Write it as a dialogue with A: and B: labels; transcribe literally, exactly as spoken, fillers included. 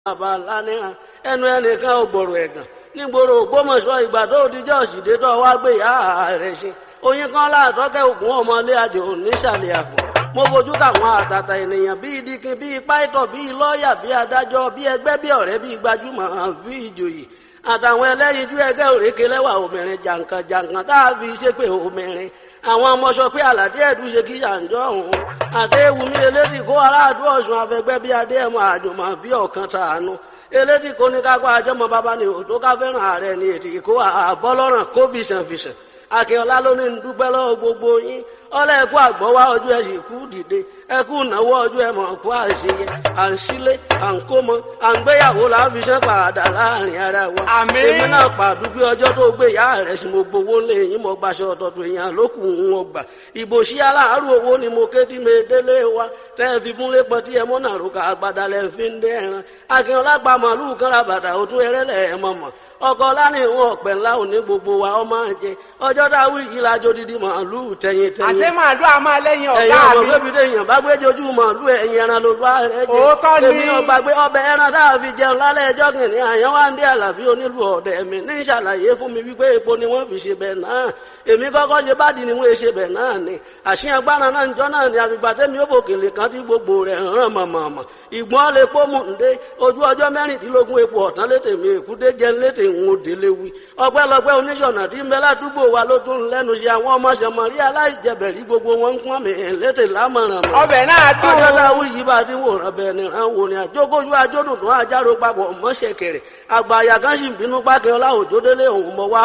A: bàbá lánìràn ẹnu ẹnìkan ò gbòòrò ẹ̀gàn nígboro Ògbómọ̀ṣọ́ ìgbà tó dijọ́ òṣìdé tó wá gbé ìyá rẹ̀ ṣe oyin kan láàtọ́kẹ́ ògùn ọmọlé àjò nísàlẹ̀ àpò mo fojú káwọn àtàtà ènìyàn bíi dikin bíi pàìtọ̀ bíi lọ́ọ̀yà bíi adájọ́ bíi ẹgbẹ́ bíi ọ̀rẹ́ bíi gbajúmọ̀ bíi ìjòyè àtàwọn ẹlẹ́yinjú ẹgbẹ́ òrékè lẹ́wà obìnrin jàǹkàn jàǹkàn tá a fi ṣépè obìnrin àwọn ọmọ sọ pé àlàdé ẹ̀dú ṣe kí yàǹjọ́ òun àdéhùnmí elédì kó aráàdú ọ̀sùn afẹgbẹ́ bíi adéhùn àjùmọ̀ bíi ọ̀kan tàánú elédì kó ní kápá ajọ́mọ bàbá ni òtó ká fẹ́ràn ààrẹ ni ètì kó àbọ́lọ́ràn kó fìṣànfìṣàn akínọlá ló ní dúpẹ́ lọ́wọ́ gbogbo yín ọlọ́ ẹ̀kú àgbọ̀wá ọjọ́ ẹ̀sìn kú dìde ẹ̀kú ìnáwó ọjọ́ ẹ̀mọ̀ kú àṣeyẹ à ń sílé à ń kómọ à ń gbéyàwó láfiṣẹ́ padà láàrin ara wa.
B: Àmín.
A: èmi náà pàdúgbé ọjọ́ tó gbé ìyá rẹ̀ sí mo gbowó lé yín mo gbaṣọ ọ̀tọ̀tọ̀ èèyàn lókù ń ọgbà ìbò sí aláàárù owó ni mo ké tí mi délé wa tẹ́ ẹ fi múlé pọ̀ tí ẹ mọ́ náà rúkà àgbàdà lẹ́ fi ń dẹ́ ẹran akínọlá pa màálù kan ra bàtà òtún ẹrẹ́lẹ̀ ẹ̀ mọ̀mọ́ ọkọ lánìí wọn ọpẹ ńlá òní gbogbo wa ọmọ àjẹ ọjọ́ dáwọ yìí lájọ dídí màálù tẹ̀yìn tẹ̀yìn.
B: àṣé màálù a máa lẹ́yìn ọ̀gá mi.
A: ẹ̀yin ọmọ bébí téèyàn bá gbé jojú màálù ẹ̀yìn ẹran ló bá rẹ jẹ.
B: òótọ́ ni.
A: èmi ọgbà gbé ọbẹ̀ ẹran dáa fi jẹun lálẹ́ ẹjọ́ kìnìún àyàn wá ń dé àlàbí onílù ọ̀dẹ̀ mi ní ìṣàlàyé fún mi wípé epo ni wọ́n fi ṣe bẹ̀ náà èmi kọ́kọ́ ṣe bádìí ni wọ́n ṣe bẹ̀ náà ni àṣìyàn gbára náà ń jọ náà ni àgbègbè tẹ́mi ó fòkèlè kan tí gbogbo rẹ̀ ràn mọ̀mọ̀mọ̀ ìgbọ́n lè pọ́ mú ǹdé ojú ọjọ́ mẹ́rìndínlógún epo ọ̀tán létè mi èkúté jẹ́ létè ń wo délé wí ọpẹ́lọpẹ́ oníṣọ̀nà tí ń bẹ ládùúgbò wa ló tún lẹ́nu ṣe àwọn ọmọ ṣẹmọ̀rí aláìjẹbẹ̀rí gbogbo wọn ń kún àmì létè lámọ̀ràn mọ́.
B: ọbẹ̀ náà dùn.
A: ọjọ́ táwọn yìí bá dín wòran bẹ́ẹ̀ ni ràn wò ni àjókòjú ajódùn tó àjárò papọ̀ mọ́ṣẹ̀kẹ̀rẹ̀ àgbà àyà kan sì ń bínú pákẹ́ ọlá òjòdélé òun mọ́ wá